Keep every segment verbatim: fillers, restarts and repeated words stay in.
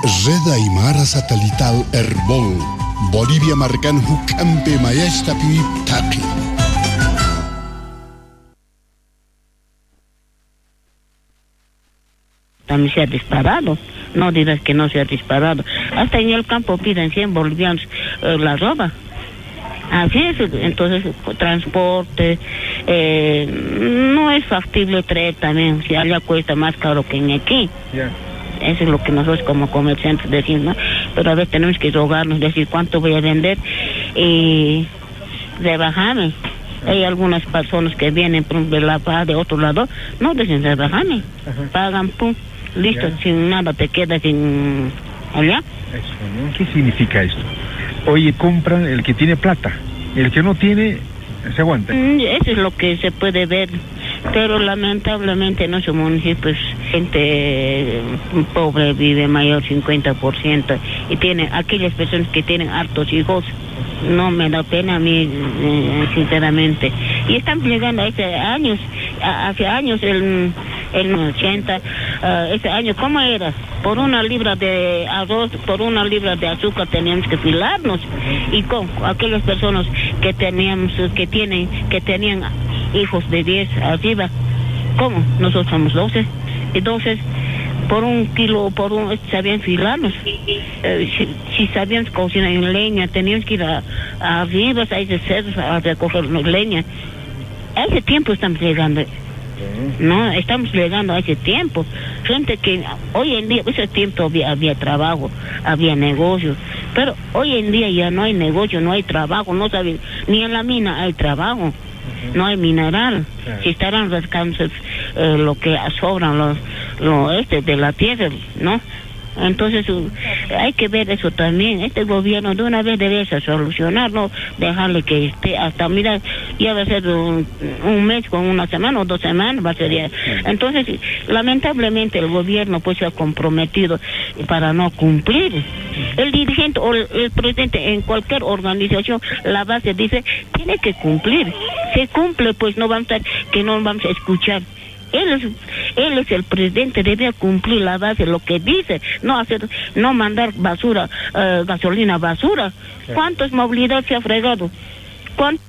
Red Aymara Satelital Herbol Bolivia marcan hukampe mayashtapi taqi. También se ha disparado, no dirás que no se ha disparado. Hasta en el campo piden cien bolivianos eh, la roba. Así es, entonces transporte, eh, no es factible traer también, si allá cuesta más caro que en aquí. Yeah. Eso es lo que nosotros como comerciantes decimos, ¿no? Pero a veces tenemos que rogarnos, decir cuánto voy a vender y rebajarme. Hay algunas personas que vienen de La Paz, de otro lado, no dicen rebajarme, uh-huh. Pagan, pum, listo, yeah. Sin nada te queda sin allá. Eso, ¿no? ¿Qué significa esto? Oye, compran el que tiene plata, el que no tiene, se aguanta. Eso es lo que se puede ver, pero lamentablemente en nuestros municipios gente pobre vive mayor cincuenta por ciento y tiene aquellas personas que tienen hartos hijos. No me da pena a mí, eh, sinceramente. Y están llegando a ese años, a, hace años, el, el ochenta, uh, ese año, ¿cómo era? Por una libra de arroz, por una libra de azúcar teníamos que filarnos. Y con aquellas personas que teníamos, que tienen, que tenían hijos de diez arriba, ¿cómo? Nosotros somos doce. Entonces, por un kilo, por un, sabían filarnos. Eh, si, si sabíamos cocinar en leña, teníamos que ir a, a arriba, a ese cerro, a recoger leña. A ese tiempo estamos llegando. No, estamos llegando a ese tiempo. Gente que hoy en día, ese tiempo había, había trabajo, había negocios. Pero hoy en día ya no hay negocio, no hay trabajo, no saben, ni en la mina hay trabajo. No hay mineral, claro. Si estarán rascando eh, lo que sobran los, lo este de la tierra, ¿no? Entonces uh, hay que ver eso también. Este gobierno de una vez debe solucionar, no dejarle que esté hasta, mira, ya va a ser un, un mes con una semana o dos semanas, va a ser ya. Entonces, lamentablemente el gobierno pues se ha comprometido para no cumplir. El dirigente o el, el presidente en cualquier organización, la base dice, tiene que cumplir. Se cumple, pues no vamos a, que no vamos a escuchar. Él es, él es el presidente, debe cumplir la base, lo que dice, no hacer, no mandar basura, uh, gasolina basura. ¿Cuántas movilidad se ha fregado? ¿Cuánto?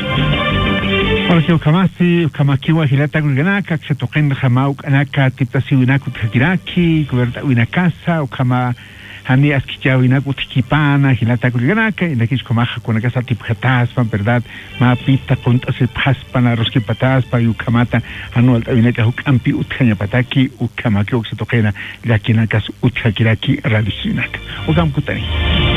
Porque ukamasi ukamakiwa hilata gulganaka que se toquen jamauk anaka tiptasi winaku tjiraki kuberta winakasa ukama hani askicha winaku tikipana hilata gulganaka y nakis komaja con akasa tipjatas van verdad ma pita conta se paspana roski patas pa ukamata anual winaka ukampi utkanya pataki ukamaki se toqena lakinakas utkakiraki radishinak ukam kutani.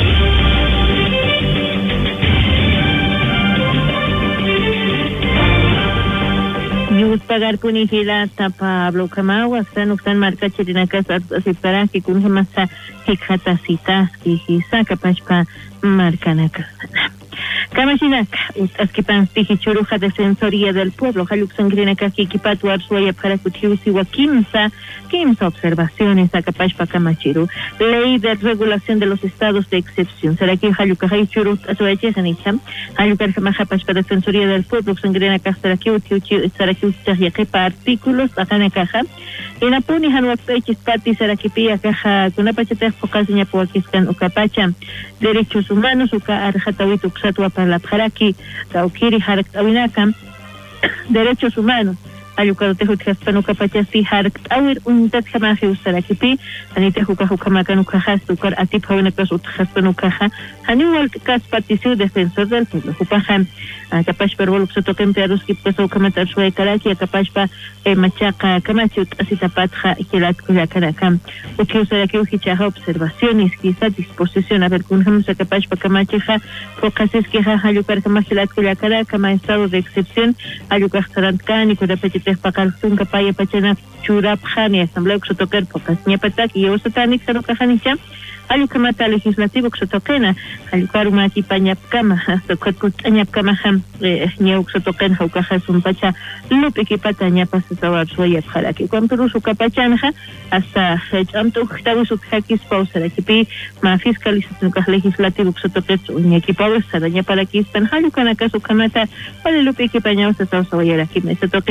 Yus pagar punihila tapa blocamagua, están están marca chirina casa aceptará que con masa que catasitas que saca pachpa marcana casa. Kamachinak, Askipan Pichichuruja Defensoría del Pueblo, Haluk Sangrina Kaki Kipatu Arsuaya para Kutiusi Wakimsa, Kimsa Observaciones a Kapashpa Kamachiru, Ley de Regulación de los Estados de Excepción. Será que Halukahai Churut Asuayechanicham, Halukar Kamahapashpa Defensoría del Pueblo, Sangrina Kastaraki Utiuchi, Saraki Utiajepa, artículos, Akana Kaja, en Apuni Hanuapechis Pati, Sarakipia Kaja, Kunapachete Focasiña Puakiskan Ukapacha, Derechos Humanos, Uka Arjatawitu Xatua para la Paraki, Kaukiri Harak Awinaka, Derechos Humanos, Ayukarotejo Tjaspano Kapachasi Harak Awir, Unitat Hamaji Usarakipi, Anitejo Kajukamaka Nukajas, Tukar Atip Hawinakas Utjaspano Kaja, Hanual Kaspatisiu, Defensor del Pueblo, Jupajan, Kapashpa Volupsoto Kempearus, Kipaso Kamatar Suay Karaki, Kapashpa, Machaka, Kamachut, Asitapatja, Kilat Kuyakanakam, Ukiusaraki Ukichaja, observaciones, quizá disposición, a ver, Kunhamusa Kapashpa Kamacheja, Focases Keja, Ayukar Kamachilat Kuyakaraka, Estado de Excepción, Ayukar Sarantkan, y Kurapetitef Pakalsun, Kapaya Pachana, Churapjani, Asamblea Uxotoker, Focas Niapatak, y Osatanik Sarukajanicha, Ayukamata legislativo Xotokena, Ayukaruma Kipañapkama, Sokot Añapkama, Ñauxotoken, Jaucaja Sumpacha, Lupe Kipata Ñapasatawar Suayap Haraki, Quamperu Sukapachanja, hasta Amto Tawisuk Hakis Pausarakipi, Ma Fiscalización Legislativo Xotokets, Uñakipaus, Saraña para Kispan, Hayukanaka Sukamata, Vale Lupe Kipañaus, Sawayaraki, Mesatoket,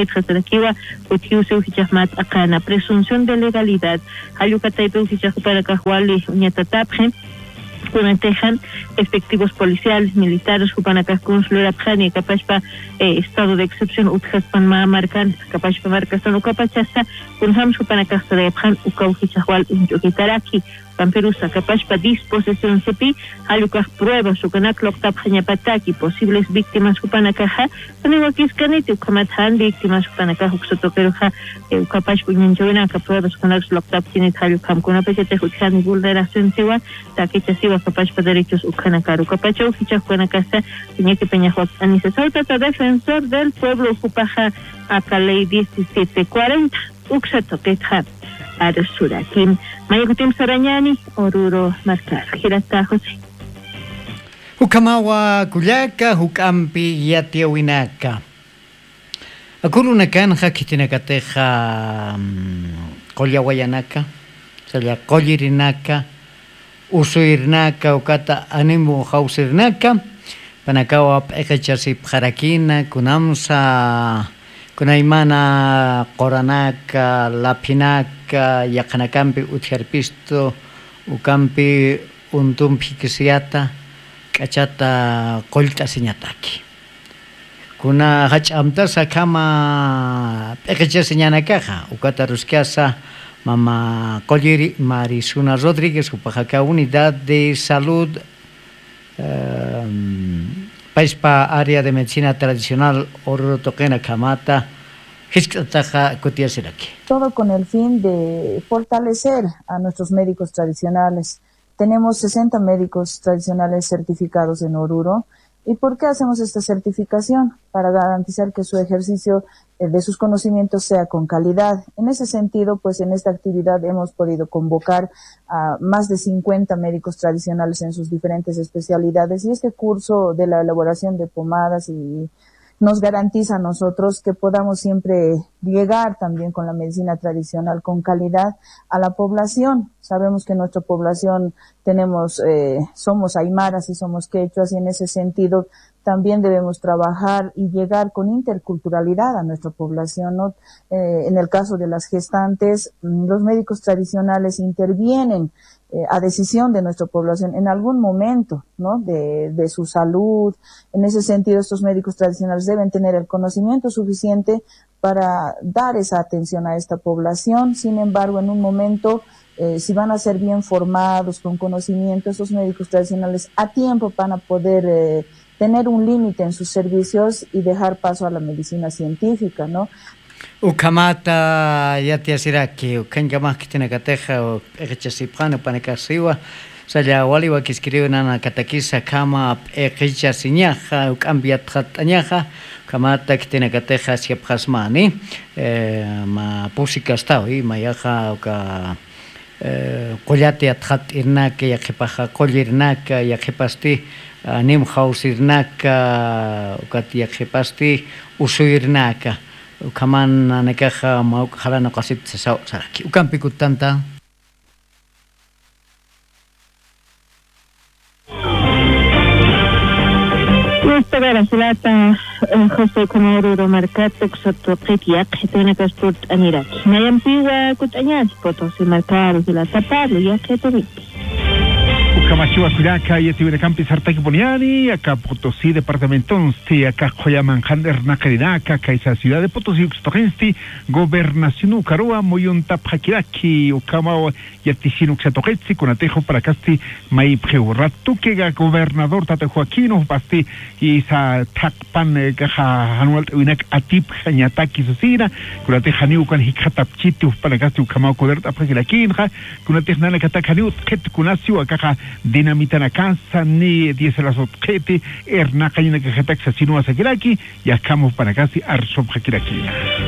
Makiwa utiuse uhichahmat akana presunción de legalidad hayukataipe uhichahupara kahwali uñatatapje Kunatejan, efectivos policiales, militares, Jupanacas Consular Abjani, Capachpa, eh, estado de excepción, Utjaspan Marcan, Capachpa Marcasan, Ucapachasta, Kunham, Jupanacas de Abjan, Ucaujichahual, Ukitaraki, Pamperusa, Capachpa, disposición C P I, Alucas pruebas, Ucanac, Loctap, Jañapataki, posibles víctimas, Jupanacaja, Aniwakis Canete, Ucamathan, víctimas, Jupanacaja, Uxotoqueruja, Ucapachpa, Ninjovenaca, pruebas, Conax, Loctap, Tinet, Halucam, Conapete, Jutjan, vulneración Siwa, Taquita Siwa, Capachpa, derechos, Ucanacaru, Capacho, Ujicha, Juanacasta, Iñaki Peñajuac, Anisa Sautata, defensor del pueblo, Jupaja, Acalei diecisiete cuarenta, Uxotoqueja. Arsurakim, Mayakutim Sarañani, Oruro Marcar, Girata José. Hukamawa Kuyaka, Hukampi Yatiawinaka. Akuruna Kanja Kitinakateja Kolyawayanaka, Saya Kolyirinaka, Usuirnaka, Ukata Animu Hausirnaka, Panakawa Ekachasip Harakina, Kunamsa. Kunaimana Koranaka, Lapinaka, Yakanakampi, Utjarpisto, Ukampi, Untumpi Kisiata, Kachata, Kolta Siñataki. Kuna Hachamta Sakama, Pekecha Siñanakaja, Ukata Ruscasa, Mama Coliri, Marisuna Rodríguez, Upajaca Unidad de Salud. Um, Paispa área de medicina tradicional Oruro Toquena Kamata, todo con el fin de fortalecer a nuestros médicos tradicionales. Tenemos sesenta médicos tradicionales certificados en Oruro. ¿Y por qué hacemos esta certificación? Para garantizar que su ejercicio eh, de sus conocimientos sea con calidad. En ese sentido, pues en esta actividad hemos podido convocar a más de cincuenta médicos tradicionales en sus diferentes especialidades, y este curso de la elaboración de pomadas y nos garantiza a nosotros que podamos siempre llegar también con la medicina tradicional con calidad a la población. Sabemos que en nuestra población tenemos, eh, somos aymaras y somos quechuas, y en ese sentido también debemos trabajar y llegar con interculturalidad a nuestra población, ¿no? Eh, en el caso de las gestantes, los médicos tradicionales intervienen Eh, a decisión de nuestra población en algún momento, ¿no? De, de su salud. En ese sentido, estos médicos tradicionales deben tener el conocimiento suficiente para dar esa atención a esta población. Sin embargo, en un momento, eh, si van a ser bien formados, con conocimiento, esos médicos tradicionales a tiempo van a poder eh, tener un límite en sus servicios y dejar paso a la medicina científica, ¿no? Ukamata Yatiasiraki, Ukangamak Tinakateja, o Echasipano Panacasiwa, Saya Waliwa Kiskiriuna Katakisa Kama Echasiñaja, Ukambiat Hatanaja, Kamata Tinakateja Siapasmani, Ma Pusika Stawi, Mayaja, Uka Koyati Athat Irnaka, Yakipaja, Koyirnaka, Yakipasti, Nimhausirnaka, Ukati Yakipasti, Usuirnaka. Ukaman nakaja mau halana qasit sa saraki ukampi kutanta Nuestra gracias José Comoruro Marcato Xoto Prekiak Hetena Casport Aniraki Nayampiwa Kutañas Potosí Marcaro Silata Pablo Yaketoviki Kamachiwa Kuraka y Etiviracampi Sartaki Boniani, acá Potosí, departamento once, acá Joyaman Hander Nacarinaka, acá esa ciudad de Potosí, Uxtogensti, gobernación Ucaroa, Moyunta Pakiraki, Ucamao, Yatishin Uxatogetsi, Conatejo para Casti, Maipjeu, Ratuquega, gobernador Tate Joaquín, Basti, y sa Takpan, Caja Anual, Uinak Atip, Jañataki, Susira, Conateja Niucan, Hikatapchiti, para Casti, Ucamao, Coderta Pakiraki, Conateja Nana Katakaniut, Ket Kunasio, acá dinamita na casa ni diez las objetos ernaca y na cajetaxa sino a Sakiraki y acamos para casi arsob Sakiraki.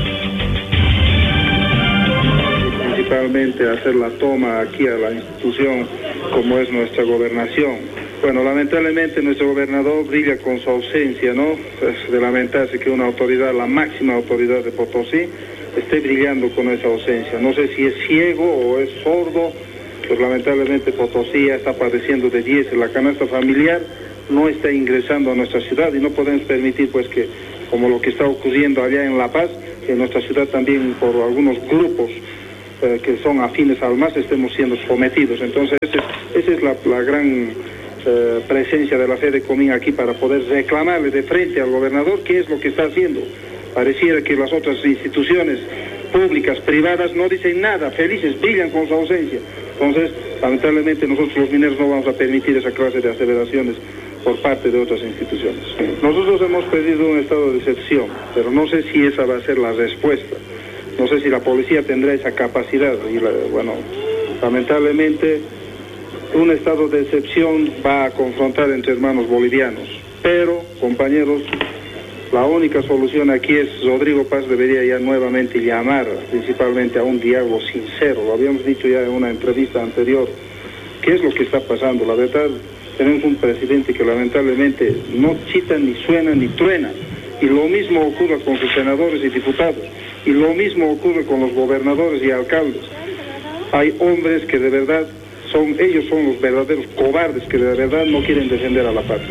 Principalmente hacer la toma aquí a la institución como es nuestra gobernación. Bueno, lamentablemente nuestro gobernador brilla con su ausencia, ¿no? Es de lamentarse que una autoridad, la máxima autoridad de Potosí, esté brillando con esa ausencia. No sé si es ciego o es sordo. Pues lamentablemente Potosí ya está padeciendo de diez, la canasta familiar no está ingresando a nuestra ciudad y no podemos permitir pues que, como lo que está ocurriendo allá en La Paz, que en nuestra ciudad también por algunos grupos eh, que son afines al M A S estemos siendo sometidos. Entonces esa es, esa es la, la gran eh, presencia de la Fede Comín aquí para poder reclamarle de frente al gobernador qué es lo que está haciendo. Pareciera que las otras instituciones públicas, privadas, no dicen nada, felices, brillan con su ausencia. Entonces, lamentablemente nosotros los mineros no vamos a permitir esa clase de aseveraciones por parte de otras instituciones. Nosotros hemos pedido un estado de excepción, pero no sé si esa va a ser la respuesta. No sé si la policía tendrá esa capacidad. Y la, bueno, lamentablemente un estado de excepción va a confrontar entre hermanos bolivianos. Pero, compañeros, la única solución aquí es Rodrigo Paz debería ya nuevamente llamar principalmente a un diálogo sincero. Lo habíamos dicho ya en una entrevista anterior. ¿Qué es lo que está pasando? La verdad, tenemos un presidente que lamentablemente no chita, ni suena, ni truena. Y lo mismo ocurre con sus senadores y diputados. Y lo mismo ocurre con los gobernadores y alcaldes. Hay hombres que de verdad son, ellos son los verdaderos cobardes que de verdad no quieren defender a la patria.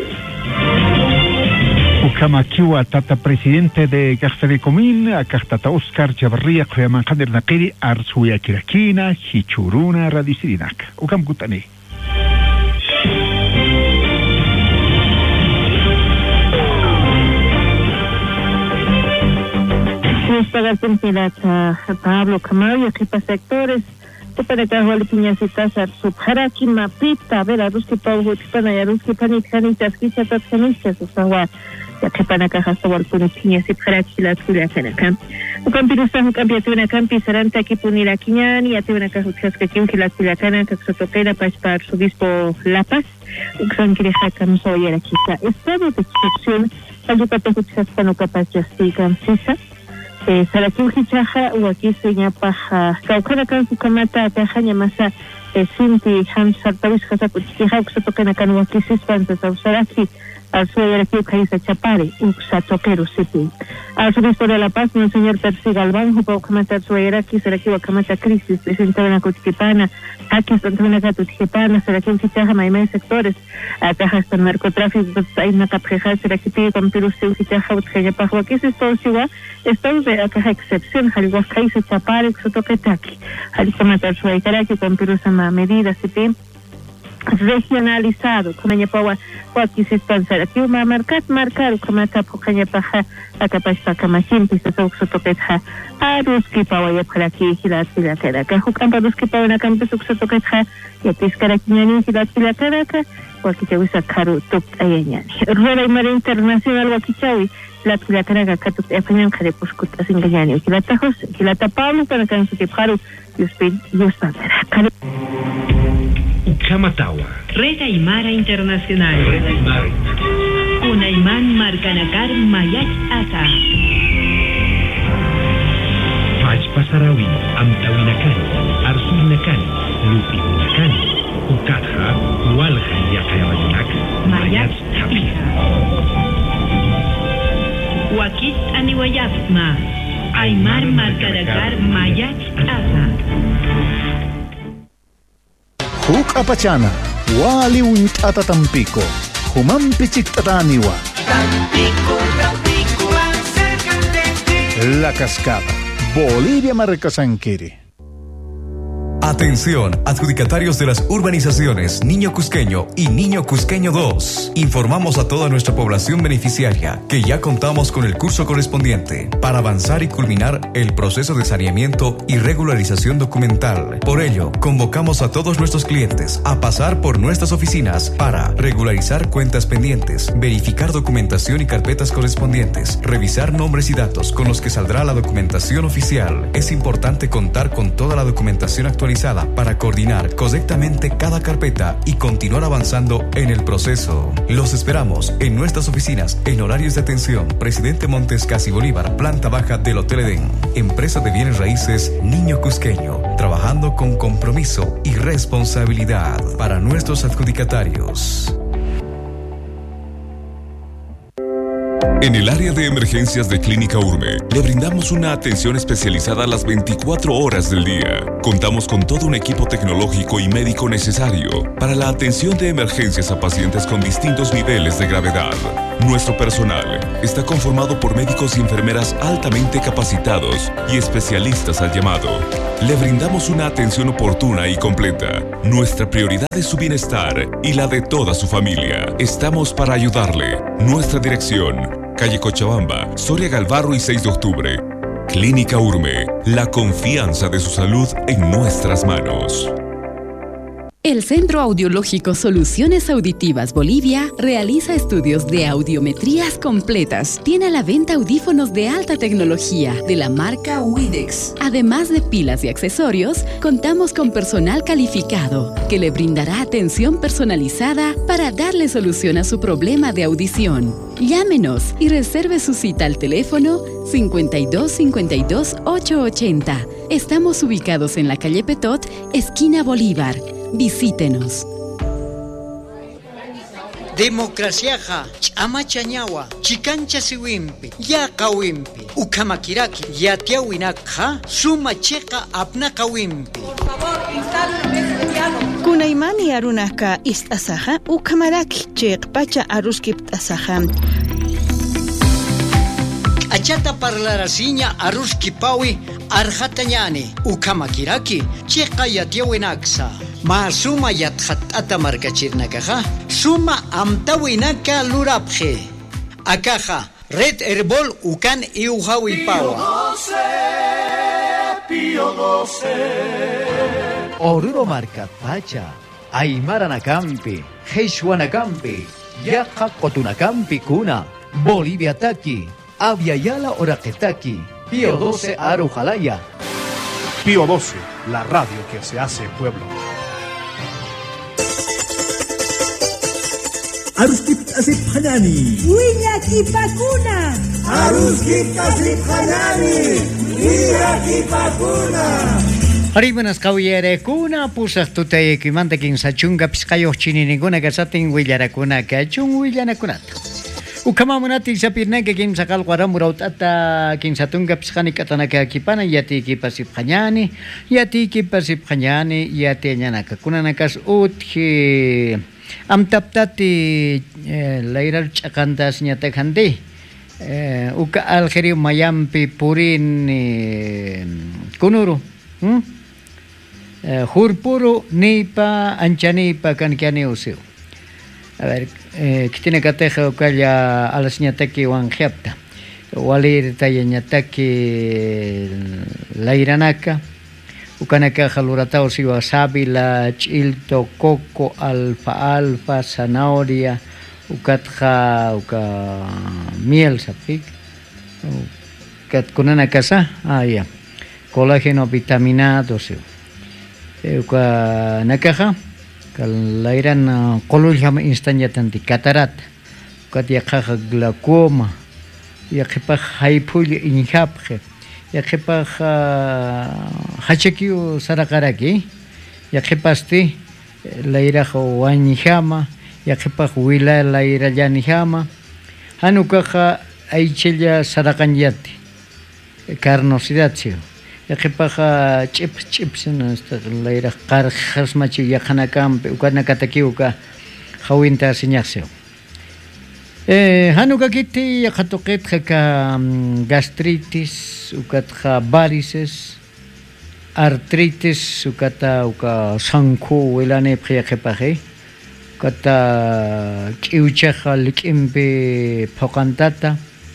Ukamakiwa tata presidente de Fede Comín, Acahtata Oscar Chavarría, Kuyaman Kander Nakiri, Arsuya Kirakina, Hichuruna, Radisirinak. Ukam Kutani. Pagar pensilata Pablo Camayo, que para sectores, tu para que haga piñasitas a su haraki mapita, ver a ruski pau, para ya ruski panicanitas, quizá tatanitas, o sea, ya que para caja hasta el piñas y haraki la tuya acá. O campirusa, un campeonato una campi, saranta aquí punir aquí, y a te una caja que que la tuya cana, que se toquera para su obispo La Paz, un gran que deja que no se oyera quizá. Estado de excepción, para que te escuchas para no capaz de así, quizá. Eh, Sarakiu hichaja waki seña paja kaukana kan sukamata tajanya masa eh, sinti han sartawis khasa kuchiha kusatokana kan waki sispanta saraki al suelo aquí kaisa chapare uksa tokeru sipi al subisto de La Paz el señor Percy Galván jupo kamata suera aquí Sarakiu kamata crisis presentaba na kuchipana aquí están na kuchipana Sarakiu hichaja maimai sectores ataja hasta narcotráfico hay na kapjeja Sarakiu con pirus hichaja utjeja pajo aquí se todo siwa estados de caja excepción haliguas kaisa chapare kusatoketaki halikamata suera aquí con pirus ama medidas sipi regionalizado como ya pawa aquí se sponsor aquí uma marcat marcar como ta pokanya paja akapach pakamachim pisa soksotoketha aruski pawa ya para aquí hilat pilakara ka hukam paruski pawa na kampe soksotoketha ya piskara kinyani hilat pilakara ka waki chawisa karu tuk ayanyani rueda y mar internacional waki chawi la pilakara ka katuk efanyan kare puskuta singanyani hilata hos hilata Pablo para kan sutipharu yuspin yuspan kare Chamatawa. Rega Aymara Internacional. Rega Aymara. Unayman Marcanakar Mayach Ata. Pach Pasarawi, Amtawinakani, Arsuinakani, Lupinakani, Ukatha, Walha Yakayawayak, Mayach Tapia. Wakit Aniwayatma. Aymar Marcanakar Mayach Ata. Huk apachana, wali untata Tampico, humam pichictataniwa. Tampico, Tampico, más cerca de ti. La Cascada, Bolivia Marcasanquiri. Atención, adjudicatarios de las urbanizaciones Niño Cusqueño y Niño Cusqueño dos. Informamos a toda nuestra población beneficiaria que ya contamos con el curso correspondiente para avanzar y culminar el proceso de saneamiento y regularización documental. Por ello, convocamos a todos nuestros clientes a pasar por nuestras oficinas para regularizar cuentas pendientes, verificar documentación y carpetas correspondientes, revisar nombres y datos con los que saldrá la documentación oficial. Es importante contar con toda la documentación actualizada para coordinar correctamente cada carpeta y continuar avanzando en el proceso. Los esperamos en nuestras oficinas en horarios de atención Presidente Montes Casi Bolívar, planta baja del Hotel Edén. Empresa de bienes raíces Niño Cusqueño, trabajando con compromiso y responsabilidad para nuestros adjudicatarios. En el área de emergencias de Clínica Urme, le brindamos una atención especializada las veinticuatro horas del día. Contamos con todo un equipo tecnológico y médico necesario para la atención de emergencias a pacientes con distintos niveles de gravedad. Nuestro personal está conformado por médicos y enfermeras altamente capacitados y especialistas al llamado. Le brindamos una atención oportuna y completa. Nuestra prioridad es su bienestar y la de toda su familia. Estamos para ayudarle. Nuestra dirección: calle Cochabamba, Soria Galvarro y seis de octubre. Clínica Urme, la confianza de su salud en nuestras manos. El Centro Audiológico Soluciones Auditivas Bolivia realiza estudios de audiometrías completas. Tiene a la venta audífonos de alta tecnología de la marca Widex. Además de pilas y accesorios, contamos con personal calificado que le brindará atención personalizada para darle solución a su problema de audición. Llámenos y reserve su cita al teléfono cincuenta y dos cincuenta y dos ochocientos ochenta. Estamos ubicados en la calle Petot, esquina Bolívar. Visítenos. Democraciaja, ch'ama chañawa, chikancha siwimpi, yakawimpi, ukamakiraki, yatiawinakja, suma cheqa apnakawimpi. Por favor, instale la mesa de diálogo. Kunaymani arunaka istasaja, ukamaraki cheqpacha aruskiptasaja. Achata parlarasiña aruskipawi arjatañani, ukamakiraki, cheqa yatiawinaksa. Ma suma yatjatata markachirnakaja, suma amtawinaka lurapje. Akaja, Red Herbol ukan iujawi pawa. Pío doce. Oruro marca pacha, Aymara-nakampi, Heishwana-nakampi, Yaja Cotunakampi kuna, Bolivia taki, Aviala Oraquetaki, Pío doce Arujalaya. Pío doce, la radio que se hace pueblo. Aruskip asip hanani. Wiñaki pakuna. Aruskip asip hanani. Wiñaki pakuna. Haribuenas cauyere kuna pusas tutaye kimante kin sachunga piskayo chini ninguna gasatin willara kuna kachun willana kunata. Ukamamunati sapirneke kim sakal qaramuraut ata kin satunga piskani katanaka kipana yati kipasip hanyani yati kipasip hanyani yati nyanaka kunanakas utki amtaptati lairar chakantas nyata khande uka algeri mayampi purin kunuru hurpuru nipa anchanipa kankiani useu. A ver, que tiene que tejer ukaya a la señataki wanjapta walir tayeñataki la iranaka ukanaka jaluratao siwa sabila chilto coco alfa alfa zanahoria ukatja uka miel sapik kat kunana casa ah ya colágeno vitaminado se uka nakaja kalairan qoluljam instantante catarata katiaqaqa glaucoma yaqipaq haypul injapje yaqipaq hachakiu saraqaraki yaqipasti lairaq wanjama yaqipaq wila lairallanjama hanukaqa aychilla saraqanyati carnosidad yaqipaqa ch'ip ch'ipsina lairaq qarqasmachi yaqanakampi ukanakatakiuka hawinta siñaqsiu eh hanuka kiti yaqatuqitqa ka gastritis ukatqa varices artritis ukata uka sanku wilane yaqipaqa kata kiuchaqa lik'impi phoqantata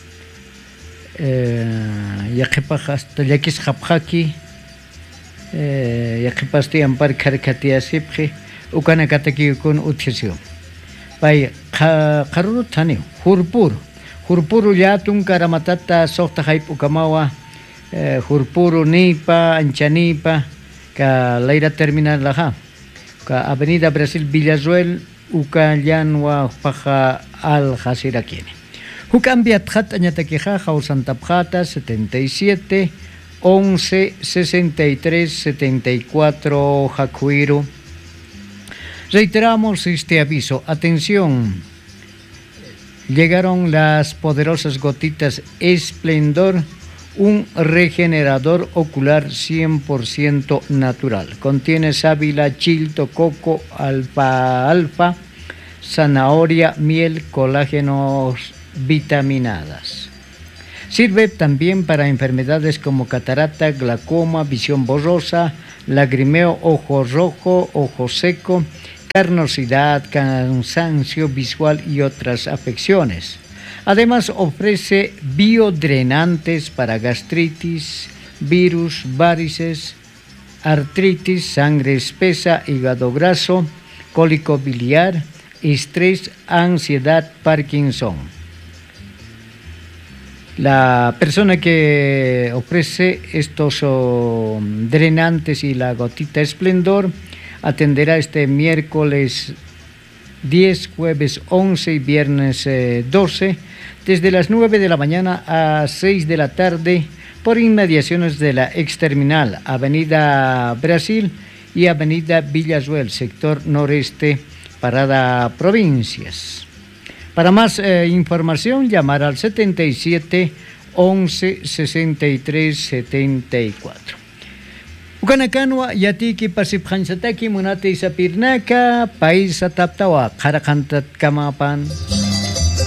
yaqipaqa hasta yakis qapqaki yaqipasti ampar karkatiasipqi ukanakatakikun utjisiu pay qaruru thani hurpuru hurpuru yatun karamatata soqta hayp ukamawa hurpuru nipa anchanipa ka laira terminal laha ka avenida Brasil Villazuel ukallanwa paja al Jasirakini Hukambiat hat añataquija Santa Pjata setenta y siete once sesenta y tres setenta y cuatro Jacuiro. Reiteramos este aviso. Atención. llegaron las poderosas gotitas Esplendor, un regenerador ocular cien por ciento natural. Contiene sábila, chilto, coco, alfa-alfa, zanahoria, miel, colágenos, vitaminadas. Sirve también para enfermedades como catarata, glaucoma, visión borrosa, lagrimeo, ojo rojo, ojo seco, carnosidad, cansancio visual y otras afecciones. Además ofrece biodrenantes para gastritis, virus, varices, artritis, sangre espesa, hígado graso, cólico biliar, estrés, ansiedad, Parkinson. La persona que ofrece estos oh, drenantes y la gotita Esplendor atenderá este miércoles diez, jueves once y viernes eh, doce, desde las nueve de la mañana a seis de la tarde, por inmediaciones de la exterminal, Avenida Brasil y Avenida Villazuel, sector noreste, Parada Provincias. Para más eh, información, llamar al setenta y siete, once, sesenta y tres, setenta y cuatro. Ukanakanwa yatiki pasiphansataki munati sapirnaka paisa taptawa karakantat kamapan.